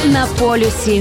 на полюсі.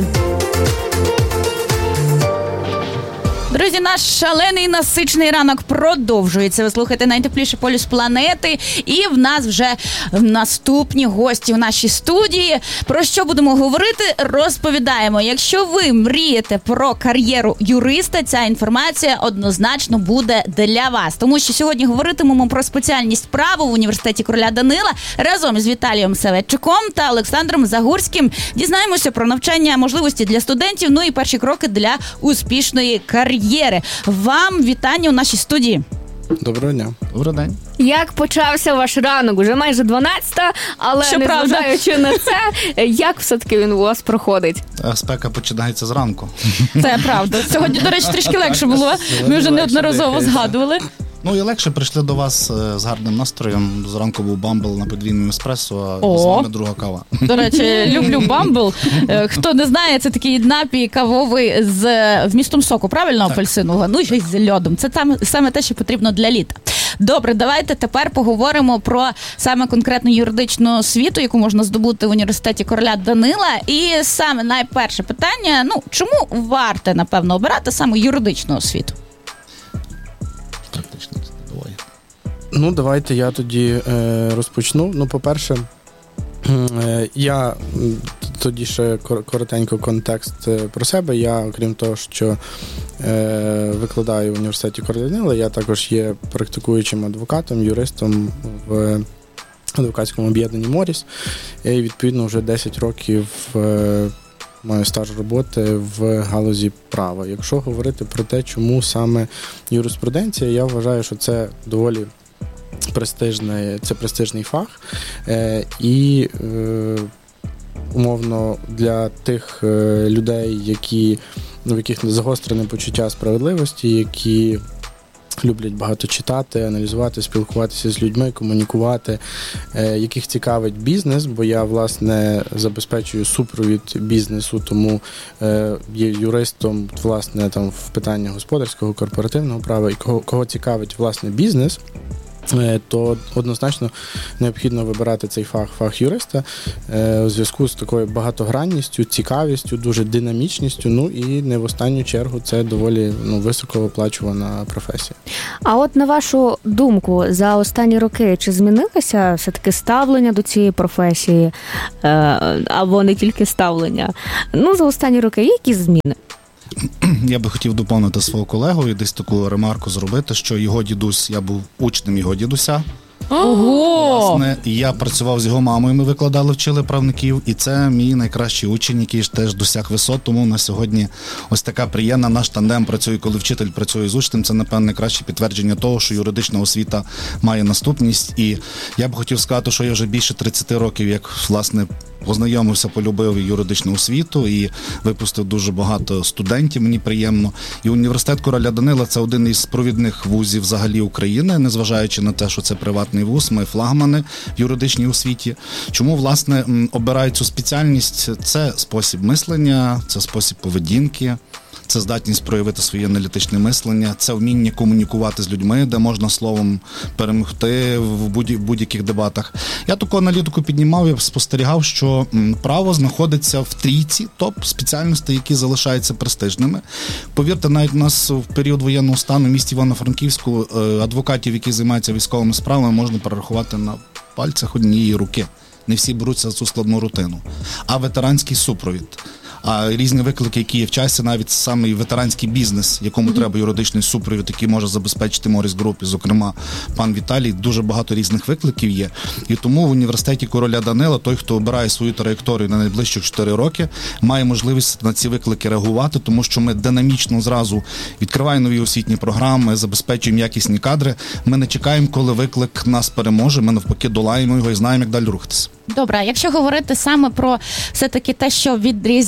Друзі, наш шалений насичений ранок продовжується. Ви слухаєте найтепліший полюс планети. І в нас вже наступні гості в нашій студії. Про що будемо говорити, розповідаємо. Якщо ви мрієте про кар'єру юриста, ця інформація однозначно буде для вас. Тому що сьогодні говоритимемо про спеціальність право в університеті короля Данила разом з Віталієм Саветчуком та Олександром Загурським. Дізнаємося про навчання, можливості для студентів, ну і перші кроки для успішної кар'єри. Вам вітання у нашій студії. Доброго дня. Добрий день. Як почався ваш ранок? Уже майже 12-та, але незважаючи на це, як все-таки він у вас проходить? Спека починається зранку. Це правда. Сьогодні, до речі, трішки легше було. Ми вже неодноразово згадували. Ну і легше прийшли до вас з гарним настроєм. Зранку був бамбл на подвійному еспресо, а з вами друга кава. До речі, люблю бамбл. Хто не знає, це такий напій кавовий з вмістом соку, правильно, апельсинового? Ну і щось з льодом. Це там саме те, що потрібно для літа. Добре, давайте тепер поговоримо про саме конкретну юридичну освіту, яку можна здобути в університеті короля Данила. І саме найперше питання, чому варто, напевно, обирати саме юридичну освіту? Давайте я тоді розпочну. По-перше, я тоді ще коротенько контекст про себе. Я, окрім того, що викладаю в університеті короля Данила, я також є практикуючим адвокатом, юристом в адвокатському об'єднанні Моріс. І, відповідно, вже 10 років маю стаж роботи в галузі права. Якщо говорити про те, чому саме юриспруденція, я вважаю, що це доволі престижний фах. І умовно для тих людей, в яких загострене почуття справедливості, які люблять багато читати, аналізувати, спілкуватися з людьми, комунікувати, яких цікавить бізнес, бо я, власне, забезпечую супровід бізнесу, тому є юристом, власне, там в питаннях господарського, корпоративного права, і кого цікавить, власне, бізнес, то однозначно необхідно вибирати цей фах юриста у зв'язку з такою багатогранністю, цікавістю, дуже динамічністю, і не в останню чергу це доволі високооплачувана професія. А от на вашу думку, за останні роки чи змінилося все-таки ставлення до цієї професії, або не тільки ставлення? За останні роки є якісь зміни? Я би хотів доповнити свого колегу і десь таку ремарку зробити, що його дідусь, я був учнем його дідуся. Ого! Власне, я працював з його мамою, ми викладали, вчили правників, і це мій найкращий учень, який ж теж досяг висот, тому на сьогодні ось така приємна, наш тандем працює, коли вчитель працює з учнем, це, напевно, найкраще підтвердження того, що юридична освіта має наступність, і я б хотів сказати, що я вже більше 30 років, як, власне, познайомився, полюбив юридичну освіту і випустив дуже багато студентів, мені приємно. І університет короля Данила – це один із провідних вузів взагалі України, незважаючи на те, що це приватний вуз, ми флагмани в юридичній освіті. Чому, власне, обирають цю спеціальність? Це спосіб мислення, це спосіб поведінки, це здатність проявити своє аналітичне мислення, це вміння комунікувати з людьми, де можна словом перемогти в будь-яких дебатах. Я таку аналітику піднімав і спостерігав, що право знаходиться в трійці топ-спеціальностей, які залишаються престижними. Повірте, навіть у нас в період воєнного стану в місті Івано-Франківську адвокатів, які займаються військовими справами, можна перерахувати на пальцях однієї руки. Не всі беруться за цю складну рутину. А ветеранський супровід. А різні виклики, які є в часі, навіть саме ветеранський бізнес, якому треба юридичний супровід, який може забезпечити Моріс Груп, зокрема пан Віталій, дуже багато різних викликів є. І тому в університеті короля Данила той, хто обирає свою траєкторію на найближчих 4 роки, має можливість на ці виклики реагувати, тому що ми динамічно зразу відкриваємо нові освітні програми, забезпечуємо якісні кадри. Ми не чекаємо, коли виклик нас переможе, ми навпаки долаємо його і знаємо, як далі рухатися. Добре, а якщо говорити саме про все-таки те, що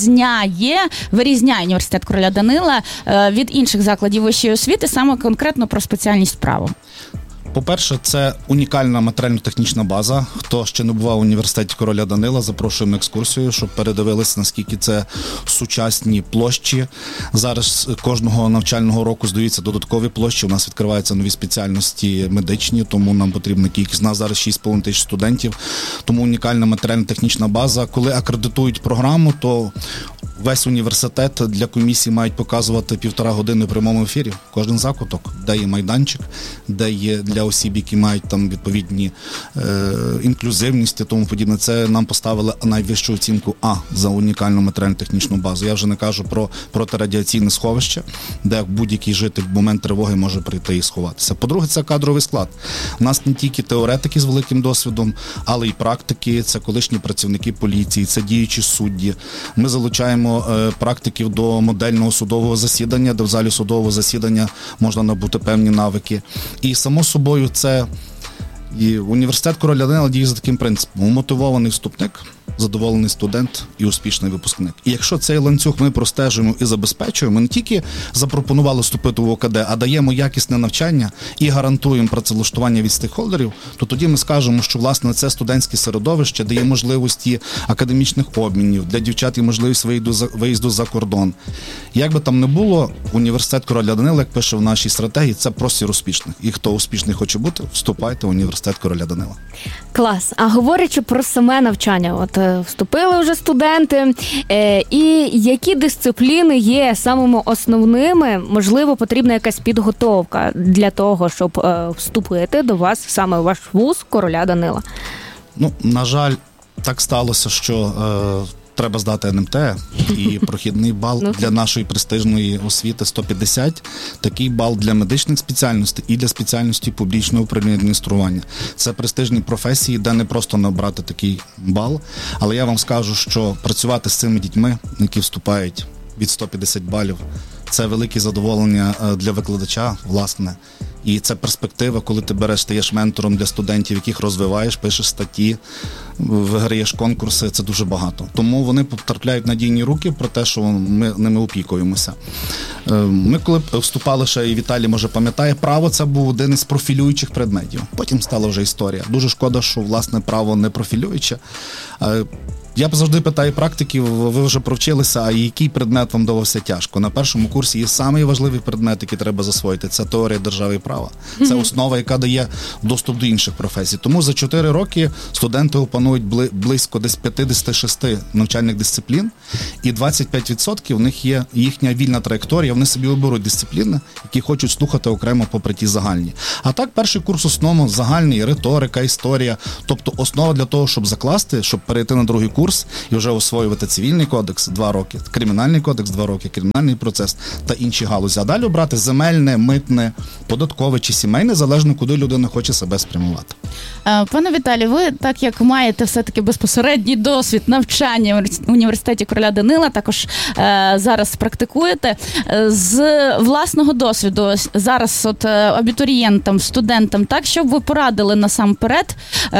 вирізняє університет короля Данила від інших закладів вищої освіти, саме конкретно про спеціальність право? По-перше, це унікальна матеріально-технічна база. Хто ще не бував в університеті короля Данила, запрошуємо на екскурсію, щоб передивилися, наскільки це сучасні площі. Зараз кожного навчального року здаються додаткові площі. У нас відкриваються нові спеціальності медичні, тому нам потрібна кількість. У нас зараз 6,5 тисяч студентів, тому унікальна матеріально-технічна база. Коли акредитують програму, то весь університет для комісії мають показувати 1,5 години в прямому ефірі. Кожен закуток, де є майданчик, де є для осіб, які мають там відповідні інклюзивність і тому подібне. Це нам поставили найвищу оцінку А за унікальну матеріально-технічну базу. Я вже не кажу про протирадіаційне сховище, де будь-який житель в момент тривоги може прийти і сховатися. По-друге, це кадровий склад. У нас не тільки теоретики з великим досвідом, але й практики, це колишні працівники поліції, це діючі судді. Ми залучаємо практиків до модельного судового засідання, де в залі судового засідання можна набути певні навики. І, само собою, це і університет короля Данила діє за таким принципом. Умотивований вступник, задоволений студент і успішний випускник. І якщо цей ланцюг ми простежуємо і забезпечуємо, ми не тільки запропонували вступити в ОКД, а даємо якісне навчання і гарантуємо працевлаштування від стейкхолдерів, то тоді ми скажемо, що, власне, це студентське середовище дає можливості академічних обмінів, для дівчат є можливість виїзду за кордон. Як би там не було, університет короля Данила, як пише в нашій стратегії, це простір успішних. І хто успішний хоче бути, вступайте в університет короля Данила. Клас. А говорячи про саме навчання, от вступили вже студенти, і які дисципліни є самими основними? Можливо, потрібна якась підготовка для того, щоб вступити до вас саме в ваш вуз короля Данила? Ну, на жаль, так сталося, що треба здати НМТ, і прохідний бал для нашої престижної освіти 150. Такий бал для медичних спеціальностей і для спеціальності публічного управління адміністрування. Це престижні професії, де не просто набрати такий бал, але я вам скажу, що працювати з цими дітьми, які вступають від 150 балів, це велике задоволення для викладача, власне. І це перспектива, коли ти береш, стаєш ментором для студентів, яких розвиваєш, пишеш статті, виграєш конкурси, це дуже багато. Тому вони потрапляють в надійні руки про те, що ми ними опікуємося. Ми коли вступали ще, і Віталій, може, пам'ятає, право це був один із профілюючих предметів. Потім стала вже історія. Дуже шкода, що, власне, право не профілююче. Я завжди питаю практиків, ви вже провчилися, а який предмет вам давався тяжко? На першому курсі є самий важливий предмет, який треба засвоїти. Це теорія держави і права. Це основа, яка дає доступ до інших професій. Тому за 4 роки студенти опанують близько десь 56 навчальних дисциплін, і 25% в них є їхня вільна траєкторія, вони собі оберуть дисципліни, які хочуть слухати окремо попри ті загальні. А так, перший курс основно загальний, риторика, історія, тобто основа для того, щоб закласти, щоб перейти на другий курс і вже освоювати цивільний кодекс 2 роки, кримінальний кодекс 2 роки, кримінальний процес та інші галузі. А далі обрати земельне, митне, податкове чи сімейне, залежно куди людина хоче себе спрямувати. Пане Віталій, ви, так як маєте все-таки безпосередній досвід навчання в університеті короля Данила, також зараз практикуєте. З власного досвіду зараз от абітурієнтам, студентам, так, щоб ви порадили насамперед,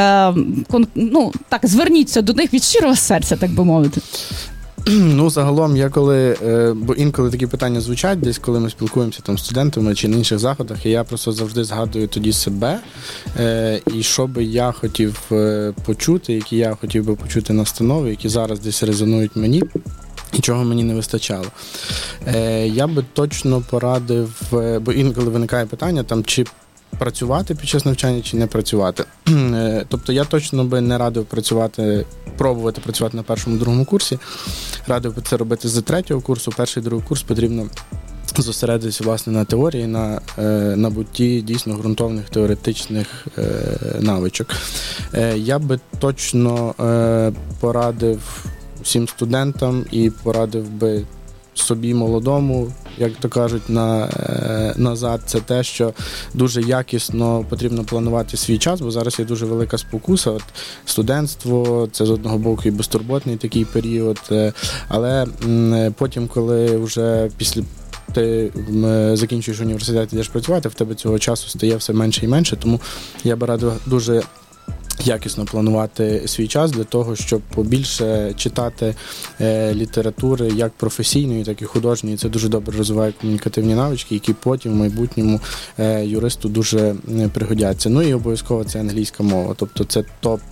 так, зверніться до них від щирого серця, так би мовити. Ну, загалом, я коли, бо інколи такі питання звучать, десь коли ми спілкуємося там з студентами чи на інших заходах, і я просто завжди згадую тоді себе, і що би я хотів почути, які я хотів би почути настанови, які зараз десь резонують мені, і чого мені не вистачало. Я би точно порадив, бо інколи виникає питання, там, чи працювати під час навчання чи не працювати. Тобто я точно би не радив пробувати працювати на першому, другому курсі. Радив би це робити з третього курсу. Перший, другий курс потрібно зосередитися, власне, на теорії, на набутті дійсно ґрунтовних теоретичних навичок. Я би точно порадив всім студентам і порадив би собі молодому, як то кажуть, назад, це те, що дуже якісно потрібно планувати свій час, бо зараз є дуже велика спокуса. От студентство, це з одного боку і безтурботний такий період, але потім, коли вже після ти закінчуєш університет, йдеш працювати, в тебе цього часу стає все менше і менше, тому я би радив дуже якісно планувати свій час для того, щоб побільше читати літератури як професійної, так і художньої. Це дуже добре розвиває комунікативні навички, які потім в майбутньому юристу дуже пригодяться. Ну і обов'язково це англійська мова. Тобто це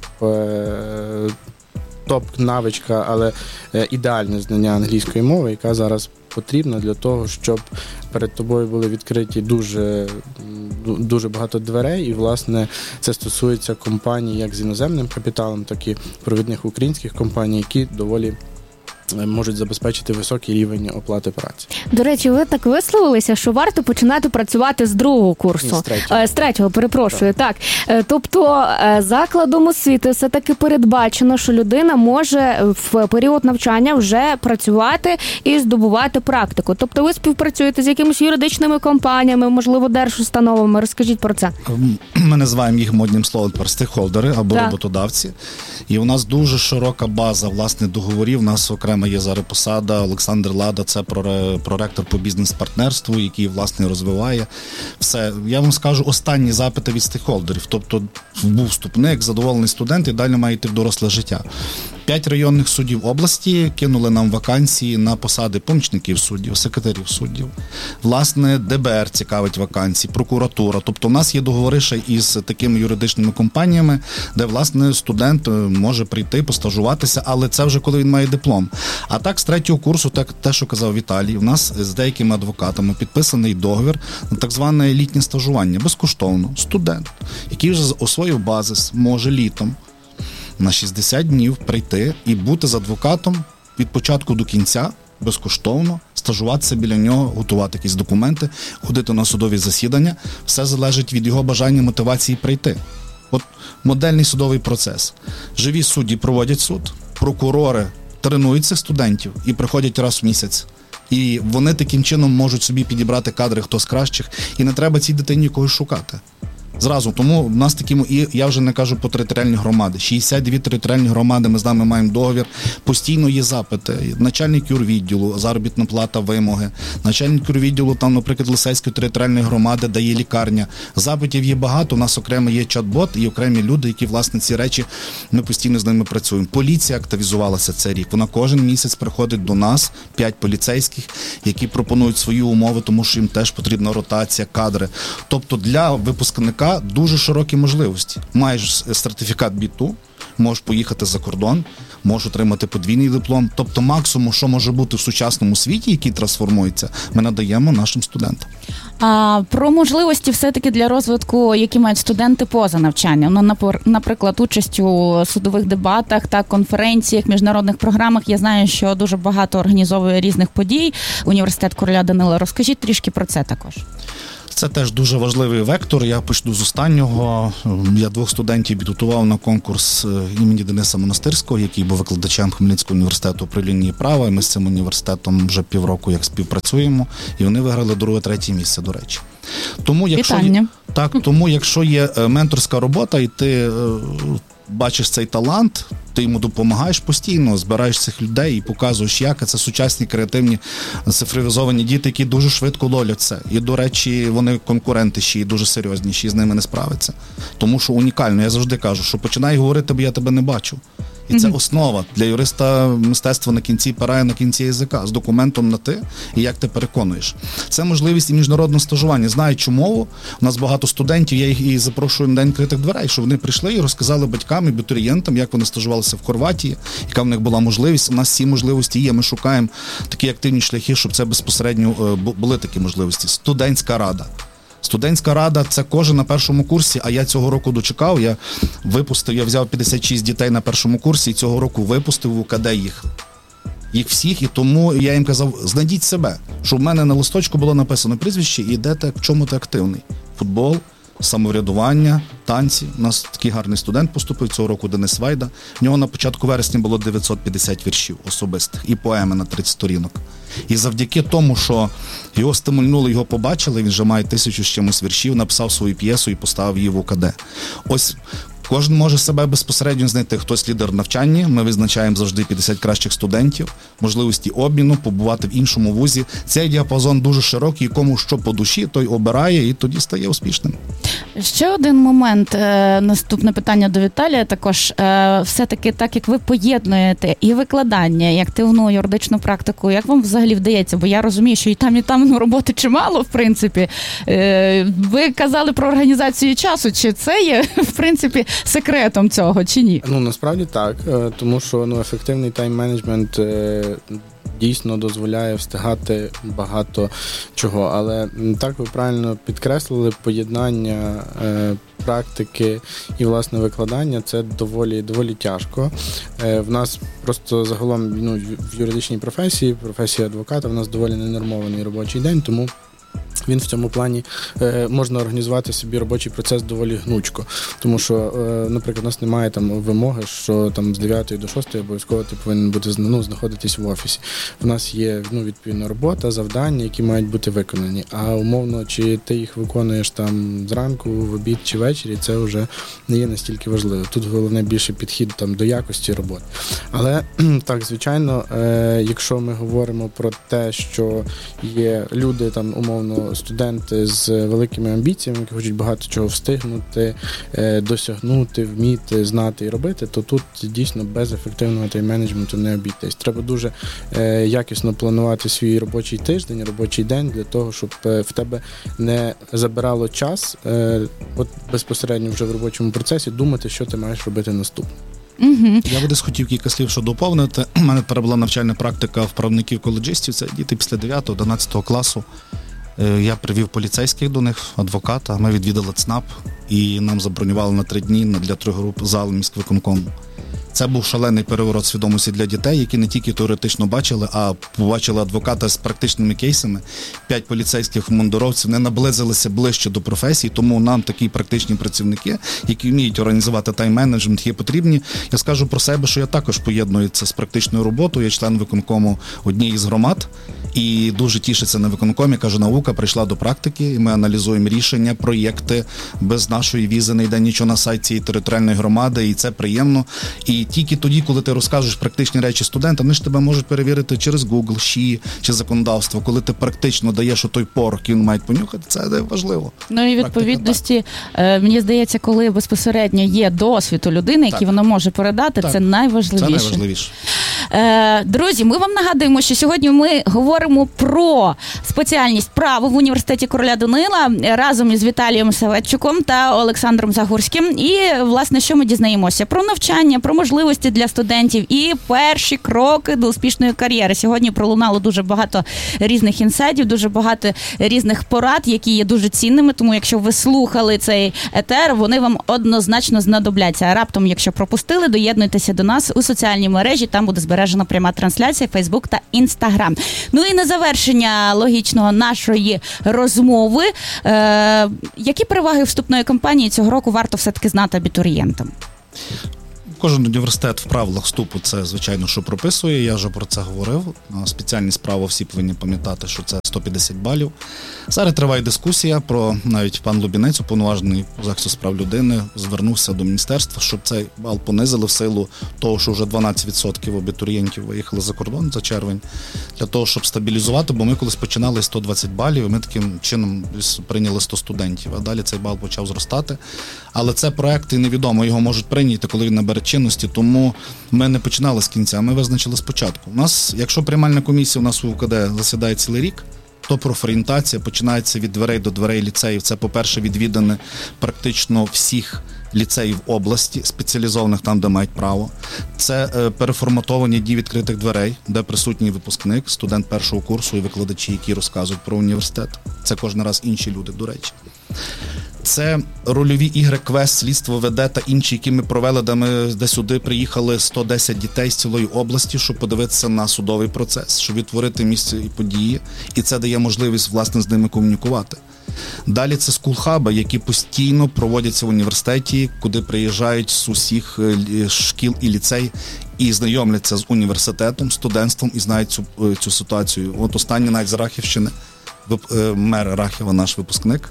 топ-навичка, але ідеальне знання англійської мови, яка зараз потрібна для того, щоб перед тобою були відкриті дуже багато дверей, і, власне, це стосується компаній як з іноземним капіталом, так і провідних українських компаній, які доволі можуть забезпечити високий рівень оплати праці. До речі, ви так висловилися, що варто починати працювати з другого курсу. З третього, перепрошую. Так. Тобто закладом освіти все-таки передбачено, що людина може в період навчання вже працювати і здобувати практику. Тобто ви співпрацюєте з якимись юридичними компаніями, можливо, держустановами. Розкажіть про це. Ми називаємо їх модним словом стейкхолдери або роботодавці. І у нас дуже широка база, власне, договорів. У нас окремо є зараз посада Олександр Лада, це проректор по бізнес-партнерству, який, власне, розвиває все. Я вам скажу, останні запити від стейкхолдерів. Тобто був вступник, задоволений студент і далі має йти в доросле життя. 5 районних судів області кинули нам вакансії на посади помічників суддів, секретарів суддів. Власне, ДБР цікавить вакансії, прокуратура. Тобто у нас є договори ще із такими юридичними компаніями, де, власне, студент може прийти, постажуватися, але це вже коли він має диплом. А так, з третього курсу, те, що казав Віталій, у нас з деякими адвокатами підписаний договір на так зване літнє стажування, безкоштовно. Студент, який вже освоїв базис, може літом на 60 днів прийти і бути з адвокатом від початку до кінця, безкоштовно, стажуватися біля нього, готувати якісь документи, ходити на судові засідання. Все залежить від його бажання, мотивації прийти. От модельний судовий процес. Живі судді проводять суд, прокурори тренують цих студентів і приходять раз в місяць. І вони таким чином можуть собі підібрати кадри, хто з кращих, і не треба цій дитині когось шукати. Зразу, тому в нас такі, і я вже не кажу по територіальні громади. 62 територіальні громади, ми з ними маємо договір. Постійно є запити. Начальник юрвідділу, заробітна плата, вимоги. Начальник юрвідділу, там, наприклад, Лисецької територіальної громади, де є лікарня. Запитів є багато, у нас окремо є чат-бот і окремі люди, які, власне, ці речі, ми постійно з ними працюємо. Поліція активізувалася цей рік. Вона кожен місяць приходить до нас, 5 поліцейських, які пропонують свої умови, тому що їм теж потрібна ротація, кадри. Тобто для випускника дуже широкі можливості. Маєш сертифікат B2, можеш поїхати за кордон, можеш отримати подвійний диплом. Тобто максимум, що може бути в сучасному світі, який трансформується, ми надаємо нашим студентам. А про можливості все-таки для розвитку, які мають студенти поза навчанням. Ну, наприклад, участь у судових дебатах та конференціях, міжнародних програмах. Я знаю, що дуже багато організовує різних подій університет короля Данила. Розкажіть трішки про це також. Це теж дуже важливий вектор. Я почну з останнього. Я 2 студентів підготував на конкурс імені Дениса Монастирського, який був викладачем Хмельницького університету управління права. І ми з цим університетом вже півроку як співпрацюємо. І вони виграли 2-3 місце, до речі. Тому, якщо є менторська робота і ти бачиш цей талант, ти йому допомагаєш постійно, збираєш цих людей і показуєш, як це сучасні, креативні, цифровізовані діти, які дуже швидко ловлять це. І, до речі, вони конкуренти ще й дуже серйозні, ще й з ними не справиться. Тому що унікально. Я завжди кажу, що починай говорити, бо я тебе не бачу. І це основа для юриста мистецтва на кінці пера і на кінці язика, з документом на ти, і як ти переконуєш. Це можливість і міжнародного стажування. Знаючи мову, у нас багато студентів, я їх і запрошую на День відкритих дверей, щоб вони прийшли і розказали батькам і абітурієнтам, як вони стажувалися в Хорватії, яка в них була можливість. У нас ці можливості є, ми шукаємо такі активні шляхи, щоб це безпосередньо були такі можливості. Студентська рада. Студентська рада – це кожен на першому курсі, а я цього року дочекав, я взяв 56 дітей на першому курсі і цього року випустив в УКД їх всіх, і тому я їм казав, знайдіть себе, щоб в мене на листочку було написано прізвище і де ти, в чому ти активний. Футбол, самоврядування, танці. У нас такий гарний студент поступив цього року, Денис Вайда. В нього на початку вересня було 950 віршів особистих і поеми на 30 сторінок. І завдяки тому, що його стимульнули, його побачили, він вже має 1000 з чимось віршів, написав свою п'єсу і поставив її в УКД. Ось Кожен може себе безпосередньо знайти. Хтось лідер в навчанні, ми визначаємо завжди 50 кращих студентів, можливості обміну, побувати в іншому вузі. Цей діапазон дуже широкий, кому що по душі, той обирає і тоді стає успішним. Ще один момент, наступне питання до Віталія також. Все-таки так, як ви поєднуєте і викладання, і активну юридичну практику, як вам взагалі вдається? Бо я розумію, що і там роботи чимало, в принципі. Ви казали про організацію часу. Чи це є, в принципі, секретом цього, чи ні? Насправді так, тому що ефективний тайм-менеджмент дійсно дозволяє встигати багато чого. Але так ви правильно підкреслили, поєднання практики і, власне, викладання – це доволі тяжко. В нас просто загалом в юридичній професії адвоката, в нас доволі ненормований робочий день, тому він в цьому плані можна організувати собі робочий процес доволі гнучко. Тому що, наприклад, у нас немає вимоги, що з 9 до 6 обов'язково ти повинен бути знаходитись в офісі. В нас є відповідна робота, завдання, які мають бути виконані. А умовно, чи ти їх виконуєш зранку, в обід чи ввечері, це вже не є настільки важливо. Тут головне більше підхід до якості роботи. Але так, звичайно, якщо ми говоримо про те, що є люди, умовно, студенти з великими амбіціями, які хочуть багато чого встигнути, досягнути, вміти, знати і робити, то тут дійсно без ефективного тайм-менеджменту не обійтись. Треба дуже якісно планувати свій робочий тиждень, робочий день для того, щоб в тебе не забирало час безпосередньо вже в робочому процесі думати, що ти маєш робити наступне. Я би десь хотів кілька слів, що доповнити. У мене тепер була навчальна практика в правників-коледжистів, це діти після 9-11 класу. Я привів поліцейських до них, адвоката, ми відвідали ЦНАП і нам забронювали на 3 дні для 3 груп зал міськвиконкому. Це був шалений переворот свідомості для дітей, які не тільки теоретично бачили, а побачили адвоката з практичними кейсами. 5 поліцейських мундировців не наблизилися ближче до професії, тому нам такі практичні працівники, які вміють організувати тайм-менеджмент, є потрібні. Я скажу про себе, що я також поєдную це з практичною роботою. Я член виконкому однієї з громад і дуже тішиться на виконкомі. Каже, наука прийшла до практики, і ми аналізуємо рішення, проєкти. Без нашої візи не йде нічого на сайті цієї територіальної громади, і це приємно. І тільки тоді, коли ти розкажеш практичні речі студентам, вони ж тебе можуть перевірити через Google, ШІ чи законодавство. Коли ти практично даєш той порох, який мають понюхати, це важливо. І відповідності, мені здається, коли безпосередньо є досвід у людини, який вона може передати, це найважливіше. Це найважливіше. Друзі, ми вам нагадуємо, що сьогодні ми говоримо про спеціальність право в університеті Короля Данила разом із Віталієм Саватчуком та Олександром Загорським. І, власне, що ми дізнаємося? Про навчання, про можливості для студентів і перші кроки до успішної кар'єри. Сьогодні пролунало дуже багато різних інсайдів, дуже багато різних порад, які є дуже цінними, тому якщо ви слухали цей етер, вони вам однозначно знадобляться. А раптом, якщо пропустили, доєднуйтеся до нас у соціальній мережі, там буде збережена пряма трансляція, Фейсбук та Інстаграм. І на завершення логічного нашої розмови, які переваги вступної кампанії цього року варто все-таки знати абітурієнтам? Кожен університет в правилах вступу це, звичайно, що прописує. Я вже про це говорив. Спеціальність право всі повинні пам'ятати, що це 150 балів. Зараз триває дискусія про, навіть пан Лубінець, уповноважений по захисту справ людини, звернувся до міністерства, щоб цей бал понизили в силу того, що вже 12% абітурієнтів виїхали за кордон за червень, для того, щоб стабілізувати, бо ми колись починали 120 балів, і ми таким чином прийняли 100 студентів, а далі цей бал почав зростати. Але це проект, і невідомо, його можуть прийняти, коли він набере чинності, тому ми не починали з кінця, ми визначили спочатку. У нас, якщо приймальна комісія у нас у УКД засідає цілий рік, то профорієнтація починається від дверей до дверей ліцеїв. Це, по-перше, відвідане практично всіх ліцеїв області, спеціалізованих там, де мають право. Це переформатовані дні відкритих дверей, де присутній випускник, студент першого курсу і викладачі, які розказують про університет. Це кожен раз інші люди, до речі. Це рольові ігри, квест, слідство веде та інші, які ми провели, де сюди приїхали 110 дітей з цілої області, щоб подивитися на судовий процес, щоб відтворити місце і події, і це дає можливість, власне, з ними комунікувати. Далі це скулхаби, які постійно проводяться в університеті, куди приїжджають з усіх шкіл і ліцей і знайомляться з університетом, студентством і знають цю ситуацію. От останній навіть з Рахівщини, мер Рахіва, наш випускник,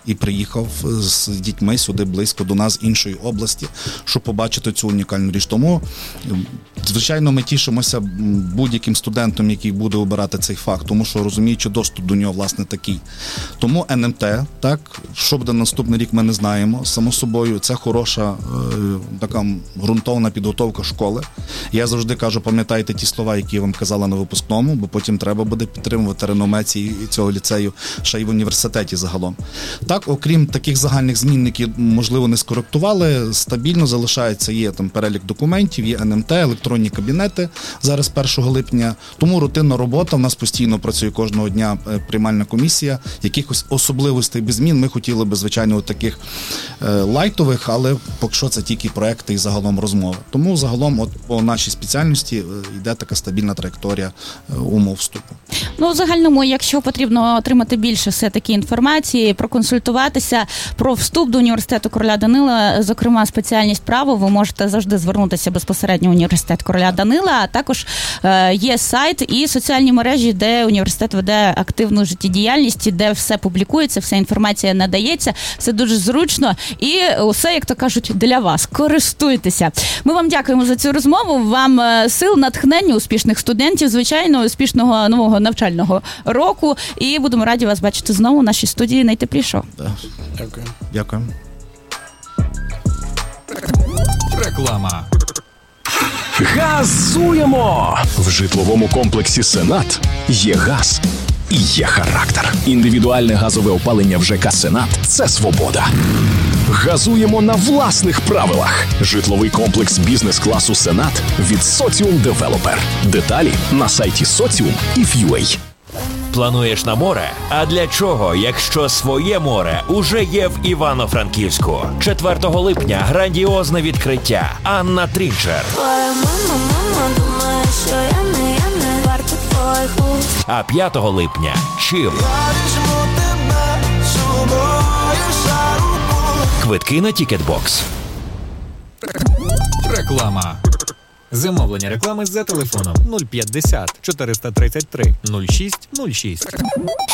і приїхав з дітьми сюди близько до нас з іншої області, щоб побачити цю унікальну річ. Тому, звичайно, ми тішимося будь-яким студентом, який буде обирати цей фах, тому що розуміючи, доступ до нього, власне, такий. Тому НМТ, так, що буде наступний рік, ми не знаємо. Само собою, це хороша така ґрунтовна підготовка школи. Я завжди кажу, пам'ятайте ті слова, які я вам казала на випускному, бо потім треба буде підтримувати реноме цього ліцею ще й в університеті загалом. Так, окрім таких загальних змін, які, можливо, не скоректували, стабільно залишається, є там перелік документів, є НМТ, електронні кабінети зараз 1 липня. Тому рутинна робота, в нас постійно працює кожного дня приймальна комісія. Якихось особливостей без змін ми хотіли би, звичайно, таких лайтових, але поки що це тільки проекти і загалом розмови. Тому загалом от по нашій спеціальності йде така стабільна траєкторія умов вступу. Ну, в загальному, якщо потрібно отримати більше все-таки інформації, проконсультуватися про вступ до університету Короля Данила, зокрема спеціальність право, ви можете завжди звернутися безпосередньо в університет Короля Данила, а також є сайт і соціальні мережі, де університет веде активну життєдіяльність, де все публікується, вся інформація надається, все дуже зручно і усе, як то кажуть, для вас. Користуйтеся. Ми вам дякуємо за цю розмову, вам сил, натхнення, успішних студентів, звичайно, успішного нового навчального року і будемо раді вас бачити знову в нашій студії найтеплішого. Дякую. Дякую. Реклама. Газуємо! В житловому комплексі «Сенат» є газ і є характер. Індивідуальне газове опалення в ЖК «Сенат» – це свобода. Газуємо на власних правилах. Житловий комплекс бізнес-класу «Сенат» від Socium Developer. Деталі на сайті Socium.if.ua. Плануєш на море? А для чого, якщо своє море уже є в Івано-Франківську? 4 липня грандіозне відкриття. Анна Трінчер. А 5 липня Чим. Квитки на Тікетбокс. Реклама. Замовлення реклами за телефоном 050 433 06 06.